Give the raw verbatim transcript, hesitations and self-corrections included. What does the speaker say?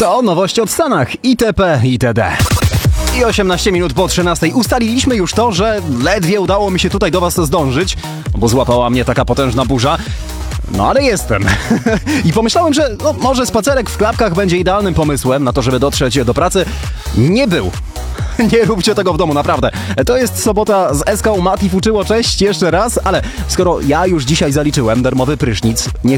To nowości od Stanach itp. itd. I osiemnaście minut po trzynastej ustaliliśmy już to, że ledwie udało mi się tutaj do was zdążyć, bo złapała mnie taka potężna burza. No ale jestem. I pomyślałem, że no, może spacerek w klapkach będzie idealnym pomysłem na to, żeby dotrzeć do pracy. Nie był. Nie róbcie tego w domu, naprawdę. To jest sobota z S K Mati Fuczyło, cześć jeszcze raz, ale skoro ja już dzisiaj zaliczyłem darmowy prysznic, niech